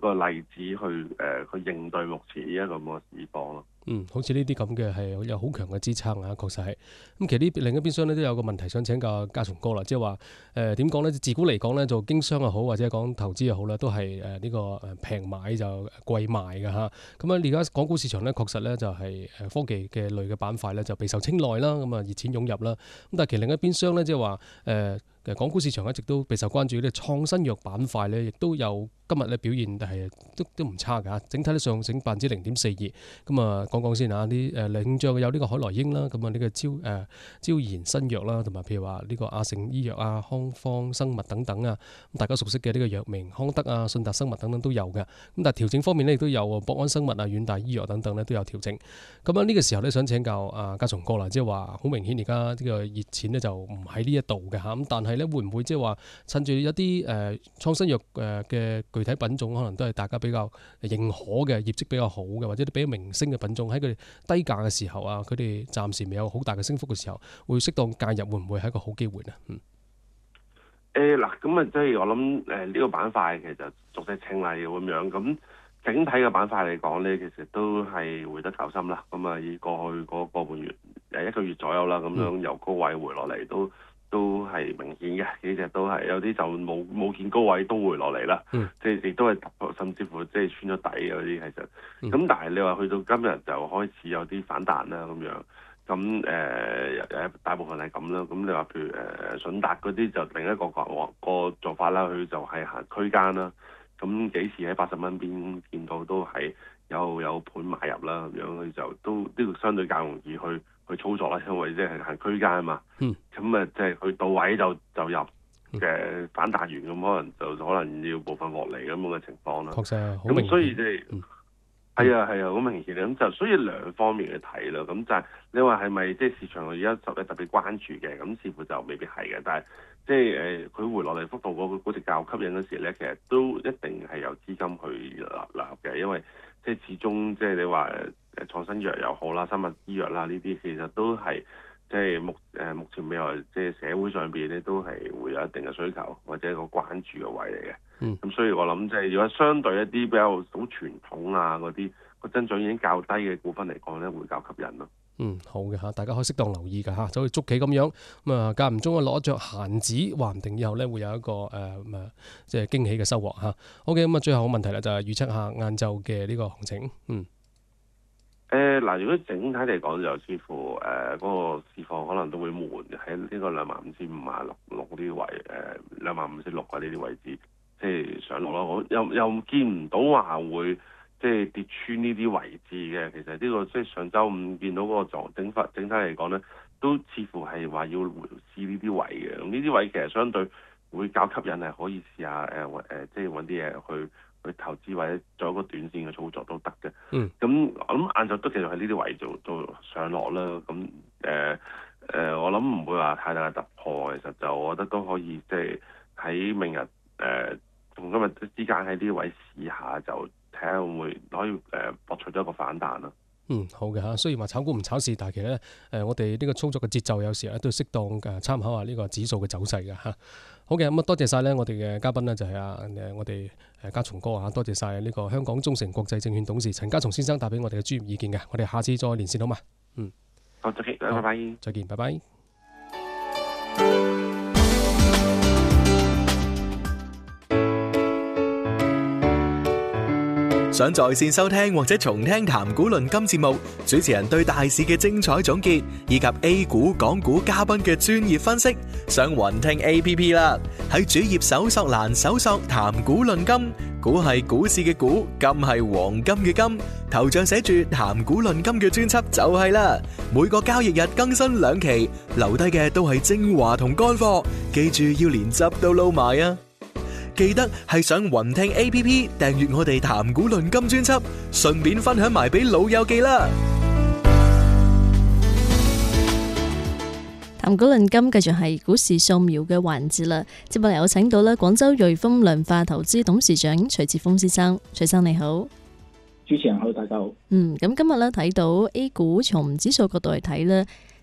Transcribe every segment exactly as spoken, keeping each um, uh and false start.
個例子去誒、呃、去應對目前呢一個咁嘅市況咯。 嗯，好似呢啲咁嘅係有好強嘅支撐啊，確實係。咁其實呢另一邊廂咧都有個問題想請教家松哥啦，即係話誒點講咧？自古嚟講咧，做經商又好，或者講投資又好啦，都係誒呢個誒平買就貴賣嘅嚇。咁啊，而家港股市場咧確實咧就係誒科技嘅類嘅板塊咧就備受青睞啦，咁啊熱錢湧入啦。咁但係其實另一邊廂咧，即係話誒其實港股市場一直都備受關注，呢創新藥板塊咧亦都有今日咧表現係都都唔差㗎，整體都上升百分之零點四二。咁啊講講先啊，啲誒領漲有呢個海萊英啦，咁啊呢個招誒招研新藥啦，同埋譬如話呢個亞盛醫藥啊、康方生物等等啊，咁大家熟悉嘅呢個藥明康德啊、信達生物等等都有嘅。咁但係調整方面咧亦都有博安生物啊、遠大醫藥等等咧都有調整。咁啊呢個時候咧想請教啊家松哥啦，即係話好明顯而家呢個熱錢咧就唔喺呢一度嘅嚇，咁但係咧會唔會即係話趁住一啲誒創新藥誒嘅具體品種，可能都係大家比較認可嘅業績比較好嘅，或者啲比較明星嘅品種喺佢哋低價嘅時候啊，佢哋暫時未有好大嘅升幅嘅時候，會適當介入，會唔會係一個好機會呢？嗯。 誒嗱，咁啊，即係我諗誒呢個板塊其實逐隻青睞咁樣，咁整體嘅板塊嚟講咧，其實都係回得較深啦。咁啊，以過去嗰個半月誒一個月左右啦，咁樣由高位回落嚟都。都係明顯嘅，幾隻都係有啲就冇冇見高位都回落嚟啦，嗯、即係亦都係突破，甚至乎即係穿咗底嗰啲其實。咁、嗯、但係你話去到今日就開始有啲反彈啦咁樣，咁誒誒大部分係咁啦。咁你話譬如誒順達嗰啲就另一個個個做法啦，佢就係行區間啦。咁幾時喺八十蚊邊見到都係有有盤買入啦咁樣，佢就都呢個相對較容易去。去操作啦，因為即係行區間啊嘛，咁啊即係佢到位就就入嘅反彈完咁，可能就可能要部分獲利咁樣嘅情況啦。 確實好明顯。 咁所以即係係啊係啊，好明顯咁就所以兩方面去睇啦。咁就係你話係咪即係市場而家特別特別關注嘅？咁似乎就未必係嘅。但係即係誒佢回落嚟幅度嗰嗰隻較吸引嗰時咧，其實都一定係有資金去立立嘅，因為即係始終即係你話。誒創新藥又好啦，生物醫藥啦，呢啲其實都係即係目誒目前未來即係社會上邊咧都係會有一定嘅需求或者一個關注嘅位嚟嘅。嗯，咁所以我諗即係如果相對一啲比較好傳統啊嗰啲個增長已經較低嘅股份嚟講咧，會較吸引咯。 嗯，好嘅嚇，大家可以適當留意㗎嚇，就好似捉棋咁樣咁啊，間唔中啊攞著閒子，話唔定以後咧會有一個誒咁啊，即係驚喜嘅收穫嚇。好嘅，咁啊最後個問題咧就係預測下晏晝嘅呢個行情。嗯。 誒嗱、呃，如果整體嚟講就似乎誒嗰、呃那個市況可能都會悶喺呢個兩萬五千五啊六六呢啲位，誒兩萬五千六啊呢啲位置，即係上落咯。我又又見唔到話會即係跌穿呢啲位置嘅。其實呢、這個即係上週五見到嗰個狀整法整體嚟講咧，都似乎係話要回試呢啲位嘅。咁呢啲位其實相對會較吸引，係可以試下誒誒、呃，即係揾啲嘢去。去投資或者做一個短線嘅操作都得嘅。嗯，咁我諗晏晝都繼續喺呢啲位做做上落啦。咁誒誒，我諗唔會話太大嘅突破。其實就我覺得都可以，即係喺明日誒同、呃、今日之間喺呢啲位試下，就睇下會唔會可以誒博取咗一個反彈啦。 嗯，好嘅嚇。雖然話炒股唔炒市，但係其實咧誒，我哋呢個操作嘅節奏有時咧都適當嘅參考下呢個指數嘅走勢嘅嚇。好嘅，咁啊多謝晒咧，我哋嘅嘉賓呢，就係啊誒我哋誒家松哥啊，多謝晒呢個香港中誠國際證券董事陳家松先生帶俾我哋嘅專業意見嘅，我哋下次再連線好嘛？嗯， 好，再見，拜拜， 再見，拜拜。 想在線收聽或者重聽談股論金節目，主持人對大市嘅精彩總結，以及 A 股、港股嘉賓嘅專業分析，上雲聽 A P P 啦。喺主頁搜索欄搜索談股論金，股係股市嘅股，金係黃金嘅金，頭像寫住談股論金嘅專輯就係啦。每個交易日更新兩期，留低嘅都係精華同乾貨，記住要連汁都撈埋啊！記得係上雲聽 A P P 訂閱我哋談股論金專輯，順便分享埋俾老友記啦。 談股論金繼續係股市掃描嘅環節啦。接落嚟有請到咧廣州瑞豐量化投資董事長徐志峰先生，徐生你好。 主持人好，大家好。 嗯，咁今日咧睇到 A 股從指數角度嚟睇咧，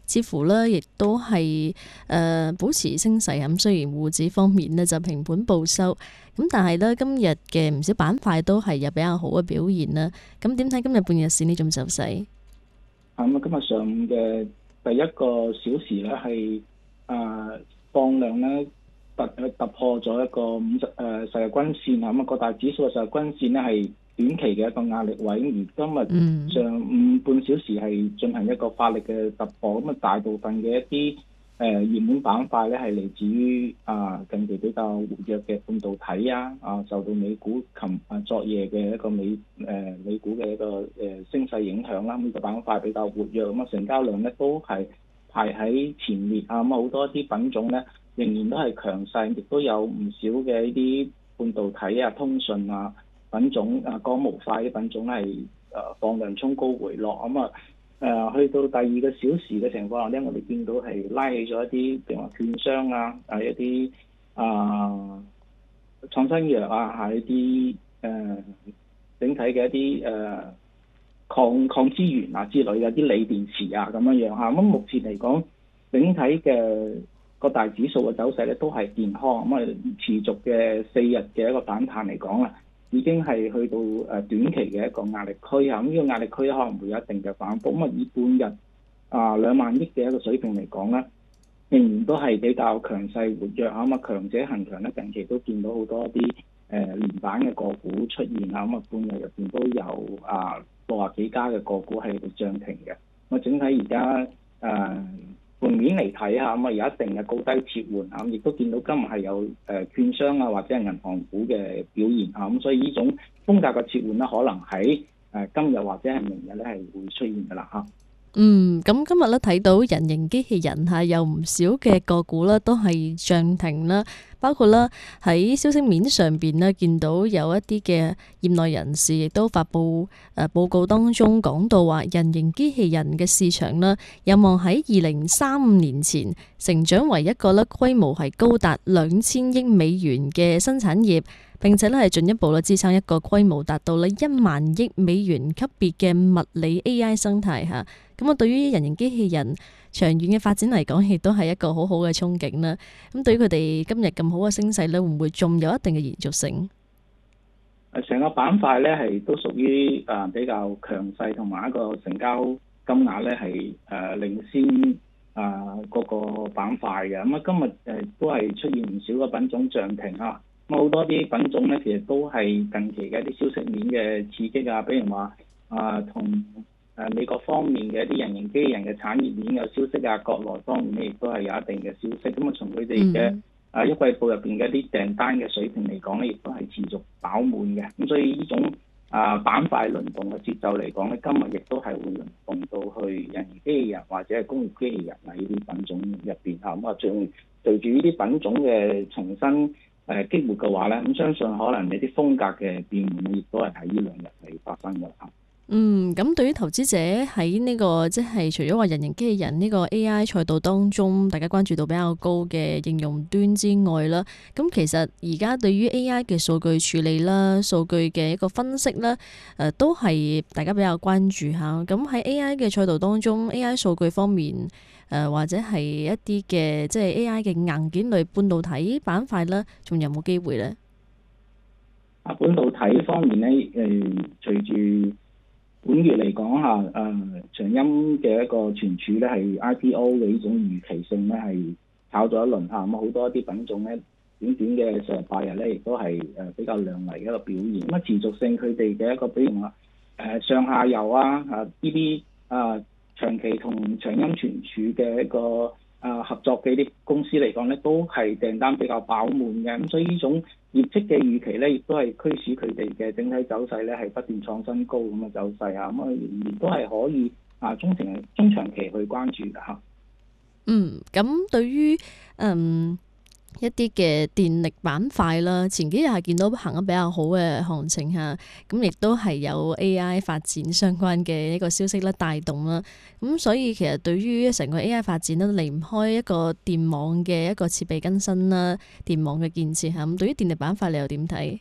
似乎咧亦都係誒、呃、保持升勢。咁雖然滬指方面呢就平盤報收，咁但係咧今日嘅唔少板塊都係有比較好嘅表現啦。咁點睇今日半日市呢種走勢？ 咁啊，今日上午嘅第一個小時咧係誒放量咧突突破咗一個五十誒十日均線啊，咁啊個大指數嘅十日均線咧係短期嘅一個壓力位，而今日上午半小時係進行一個發力嘅突破，咁啊大部分嘅一啲誒熱門板塊咧係嚟自於啊近期比較活躍嘅半導體啊，啊受到美股琴啊昨夜嘅一個美誒、呃、美股嘅一個誒、呃、升勢影響啦，呢個板塊比較活躍，咁啊成交量咧都係排喺前列啊，咁啊好多啲品種咧仍然都係強勢，亦都有唔少嘅呢啲半導體啊、通訊啊品種啊、光模塊啲品種咧係誒放量衝高回落，咁啊誒去到第二個小時嘅情況下咧，我哋見到係拉起咗一啲，譬如話券商啊、啊一啲啊創新藥啊、係一啲誒、呃、整體嘅一啲誒、呃、抗抗資源啊之類嘅啲鋰電池啊咁樣樣嚇。咁目前嚟講，整體嘅個大指數嘅走勢咧都係健康，咁啊持續嘅四日嘅一個反彈嚟講啊，已經係去到誒短期嘅一個壓力區啊，咁、這、呢個壓力區可能會有一定嘅反覆，咁啊以半日啊兩萬億嘅一個水平嚟講咧，仍然都係比較強勢活躍啊，咁啊強者恆強咧，近期都見到好多啲誒、呃、連板嘅個股出現啊，咁啊半日入邊都有啊六十幾家嘅個股係漲停嘅，咁啊整體而家誒盤面嚟睇下，咁啊有一定嘅高低切換啊，亦都見到今日係有誒券商啊或者係銀行股嘅表現啊，咁所以呢種風格嘅切換咧，可能喺誒今日或者係明日咧係會出現㗎啦嚇。 嗯，咁今日咧睇到人形機器人嚇有唔少嘅個股咧都係漲停啦，包括啦喺消息面上邊呢，見到有一啲嘅業內人士亦都發布誒報告當中講到話，人形機器人嘅市場呢，有望喺二零三五年前成長為一個咧規模係高達兩千億美元嘅新產業，並且咧係進一步咧支撐一個規模達到咧一萬億美元級別嘅物理 A I 生態嚇。咁啊，對於人形機器人長遠嘅發展嚟講，亦都係一個好好嘅憧憬啦。咁對於佢哋今日咁好嘅升勢咧，會唔會仲有一定嘅延續性？ 誒，成個板塊咧係都屬於誒比較強勢，同埋一個成交金額咧係誒領先誒嗰個板塊嘅。咁啊，今日誒都係出現唔少個品種漲停啊。咁好多啲品種咧，其實都係近期嘅一啲消息面嘅刺激啊，比如話啊同誒美國方面嘅一啲人形機器人嘅產業鏈嘅消息啊，國內方面咧亦都係有一定嘅消息。咁啊，從佢哋嘅誒一季度入邊嘅一啲訂單嘅水平嚟講咧，亦都係持續飽滿嘅。咁所以呢種啊板塊輪動嘅節奏嚟講咧，今日亦都係會輪動到去人形機器人或者係工業機器人啊呢啲品種入邊嚇。咁啊，隨隨住呢啲品種嘅重新誒激活嘅話咧，咁相信可能有啲風格嘅變換亦都係喺呢兩日嚟發生嘅嚇。 嗯，咁對於投資者喺呢、這個即係除咗話人形機器人呢個 A I 賽道當中，大家關注度比較高嘅應用端之外啦，咁其實而家對於 A I 嘅數據處理啦、數據嘅一個分析啦，誒、呃、都係大家比較關注下。咁喺 A I 嘅賽道當中 ，A I 數據方面誒、呃、或者係一啲嘅即係 A I 嘅硬件類半導體板塊啦，仲有冇機會咧？ 啊，半導體方面咧，誒、呃、隨住本月嚟講嚇，誒、呃、長鑫嘅一個存儲咧係 I P O 嘅呢種預期性咧係炒咗一輪嚇，咁好多啲品種咧短短嘅十日八日咧亦都係誒比較亮麗嘅一個表現。咁啊持續性佢哋嘅一個比如話誒上下游啊啊呢啲啊長期同長鑫存儲嘅一個啊合作嘅啲公司嚟講咧，都係訂單比較飽滿嘅。咁所以呢種業績嘅預期咧，亦都係驅使佢哋嘅整體走勢咧係不斷創新高咁嘅走勢啊！咁啊，仍然都係可以啊中長中長期去關注嘅嚇。 嗯，咁對於嗯一啲嘅電力板塊啦，前幾日係見到行得比較好嘅行情嚇，咁亦都係有 A I 發展相關嘅一個消息咧帶動啦。咁所以其實對於成個 A I 發展咧，離唔開一個電網嘅一個設備更新啦，電網嘅建設嚇。咁對於電力板塊，你又點睇？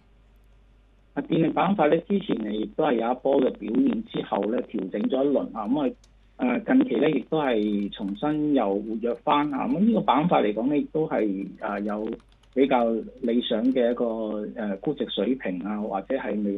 啊，電力板塊咧之前誒亦都係有一波嘅表現之後咧調整咗一輪嚇，咁啊誒近期咧亦都係重新又活躍翻嚇，咁呢個板塊嚟講咧亦都係誒有比較理想嘅一個誒估值水平啊，或者係未